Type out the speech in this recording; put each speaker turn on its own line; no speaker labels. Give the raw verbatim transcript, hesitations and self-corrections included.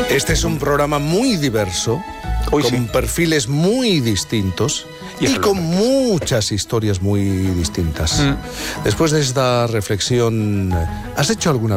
Este es un programa muy diverso,
Hoy
con
sí.
perfiles muy distintos
Y
y,
eso
con
lo
muchas historias muy distintas.
Mm.
Después de esta reflexión, ¿has hecho alguna